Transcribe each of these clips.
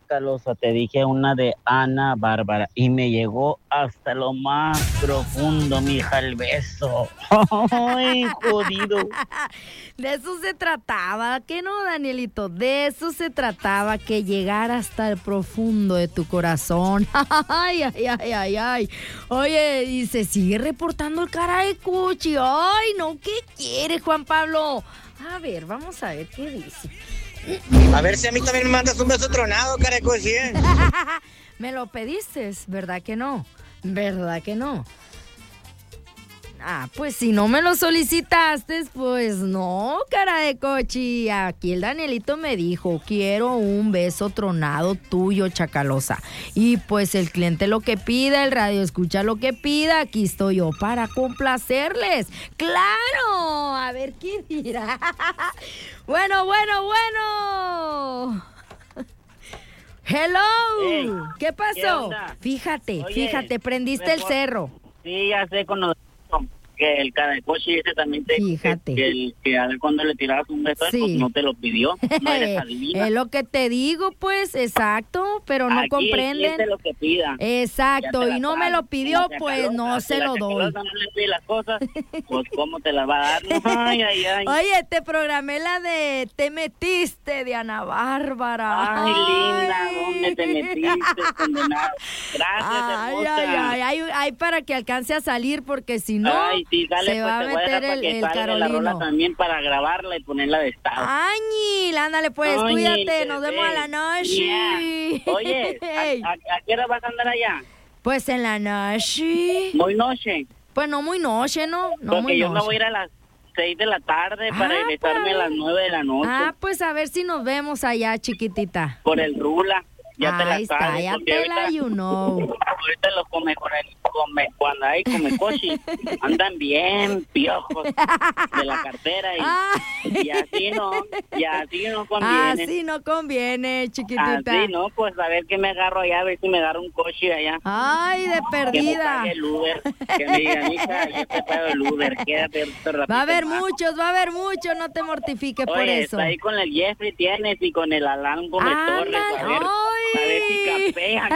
Chacalosa, te dije una de Ana Bárbara y me llegó hasta lo más profundo, mija, el beso. Ay, jodido. De eso se trataba, ¿qué no, Danielito? De eso se trataba, que llegara hasta el profundo de tu corazón. Ay, ay, ay, ay, ay. Oye, y se sigue reportando el cara de Cuchi. Ay, no, ¿qué quiere, Juan Pablo? A ver, vamos a ver qué dice. A ver si a mí también me mandas un beso tronado, cara de Cuchi. Me lo pediste, ¿verdad que no? ¿Verdad que no? Ah, pues si no me lo solicitaste, pues no, cara de cochi. Aquí el Danielito me dijo, quiero un beso tronado tuyo, Chacalosa. Y pues el cliente lo que pida, el radio escucha lo que pida, aquí estoy yo para complacerles. ¡Claro! A ver quién dirá. Bueno. Hello. Hey, ¿Qué pasó? ¿qué onda? Fíjate, Oye, prendiste el cerro. Sí, ya sé con que el Cadecochi ese también te Fíjate. que a ver cuando le tirabas un beso, Sí. pues no te lo pidió, no eres adivina. Es lo que te digo, pues, exacto, pero no Aquí comprenden. el lo que pida. Exacto, Ya te la y no me sabes. lo pidió, Como pues Chacalosa, no si se la lo doy. Chacalosa no le pide las cosas, pues cómo te las va a dar. Ay, ay, ay. Oye, te programé la de Te metiste de Ana Bárbara. Ay, linda, ¿dónde te metiste, condenado? Gracias, Ay, hermosa. ay, para que alcance a salir, porque si no, Ay, sí, dale, se pues, va a te voy a meter dejar para que el salga la rola Carolino. también para grabarla y ponerla de estado. Añil, ándale pues, Ay, cuídate, nos vemos a la noche. Yeah. Oye, Ey. ¿a qué hora vas a andar allá? Pues en la noche. Muy noche. Pues no muy noche, ¿no? No Porque muy yo me noche. voy a ir a las 6 de la tarde para regresarme a las 9 de la noche. Ah, pues a ver si nos vemos allá, chiquitita. Por el Rula. Ya te la Ahí está, sabes. ya porque te la you know. ahorita los cuando hay come cochi, andan bien piojos de la cartera y así no conviene. Así no conviene, chiquitita. Así no, pues a ver qué me agarro allá, a ver si me agarro un coche allá. Ay, de Que me perdida. pague el Uber, que me diga, mija, yo te pago el Uber, quédate otro ratito Va a haber más. muchos, no te mortifiques por Oye, eso. está ahí con el Jeffrey tienes y con el Alan Gómez Torres, a ver si capean.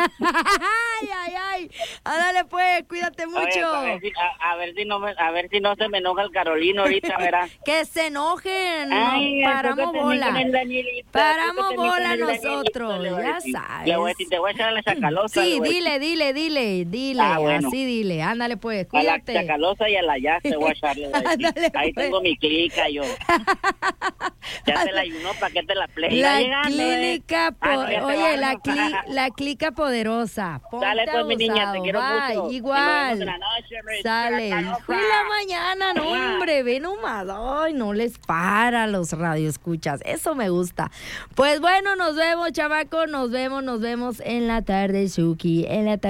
Ay. Ándale pues, cuídate mucho. Oye, a ver si no se me enoja el Carolino ahorita, verás. Que se enojen, Ay, no paramos bola. Paramos bola nosotros, ya sabes. Le voy a decir, te voy a echar a la Chacalosa. Sí, le voy a dile, Ah, bueno. así dile, ándale pues, a la cuídate. Chacalosa y a la ya te voy a echar. le voy a decir. Ándale, Ahí pues. tengo mi clica yo. Ya te la ayunó, ¿para qué te la play? La Va llegando, clínica, Oye, la clica poderosa. Ponte Dale pues, mi niña, te abusado. quiero Bye, mucho. igual. Y nos vemos en la noche, hombre. Sale, Chacalosa. hijo de la mañana, no hombre, ve nomás, ay, no les para los radioescuchas, eso me gusta. Pues bueno, nos vemos, chamaco, nos vemos en la tarde, Suki,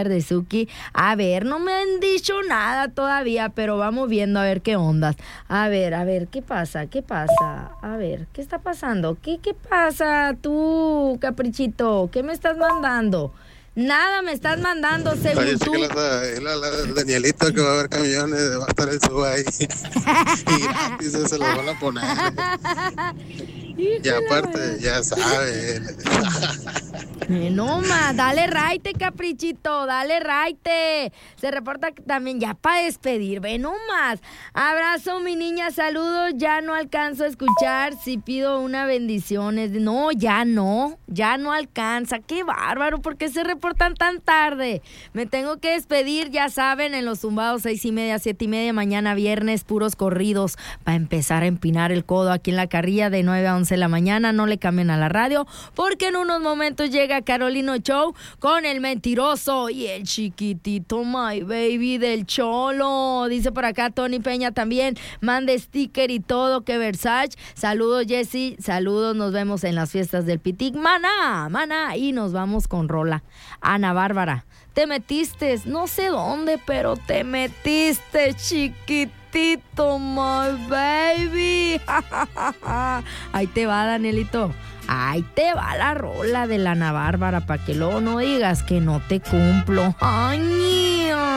A ver, no me han dicho nada todavía, pero vamos viendo a ver qué ondas. A ver, ¿qué pasa? A ver, ¿qué está pasando? ¿Qué pasa tú, caprichito? ¿Qué me estás mandando? Nada me estás mandando, según Oye, tú. el Danielito que va a haber camiones, va a estar el sub ahí. Y gratis se los van a poner. Y aparte, ya sabe. No más, dale raite, caprichito, dale raite. Se reporta que también ya para despedir, ve nomás. Abrazo, mi niña, saludos. Ya no alcanzo a escuchar. Si pido una bendición, no, ya no alcanza. Qué bárbaro, ¿por qué se reportan tan tarde? Me tengo que despedir, ya saben, en los tumbados 6:30, 7:30, mañana viernes, puros corridos para empezar a empinar el codo aquí en la carrilla de 9 a 11 de la mañana. No le cambien a la radio, porque en unos momentos llega Carolino Show con el mentiroso y el chiquitito My Baby del Cholo. Dice por acá Tony Peña también, mande sticker y todo, que Versace. Saludos, Jessy, saludos, nos vemos en las fiestas del Pitic. Maná, y nos vamos con rola. Ana Bárbara, te metiste, no sé dónde, pero te metiste, chiquitito, my baby. Ahí te va, Danielito. Ahí te va la rola de la Ana Bárbara, para que luego no digas que no te cumplo. Ay,